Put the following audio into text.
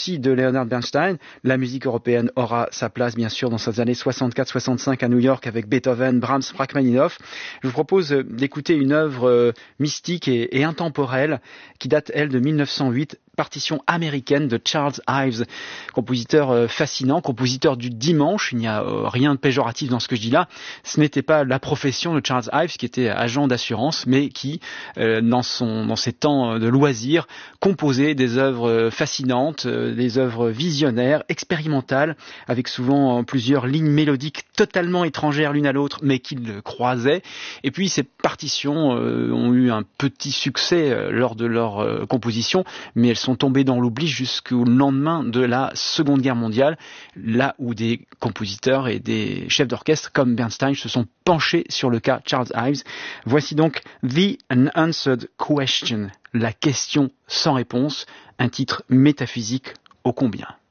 aussi de Leonard Bernstein. La musique européenne aura sa place, bien sûr, dans ces années 64-65 à New York avec Beethoven, Brahms, Rachmaninoff. Je vous propose d'écouter une œuvre mystique et intemporelle qui date, elle, de 1908, partition américaine de Charles Ives, compositeur fascinant, compositeur du dimanche. Il n'y a rien de péjoratif dans ce que je dis là. Ce n'était pas la profession de Charles Ives qui était agent d'assurance, mais qui, dans ses temps de loisirs, composait des œuvres fascinantes, des œuvres visionnaires, expérimentales, avec souvent plusieurs lignes mélodiques totalement étrangères l'une à l'autre, mais qui le croisaient. Et puis ces partitions ont eu un petit succès lors de leur composition, mais elles sont tombées dans l'oubli jusqu'au lendemain de la Seconde Guerre mondiale, là où des compositeurs et des chefs d'orchestre comme Bernstein se sont penchés sur le cas Charles Ives. Voici donc The Unanswered Question, la question sans réponse, un titre métaphysique ô combien.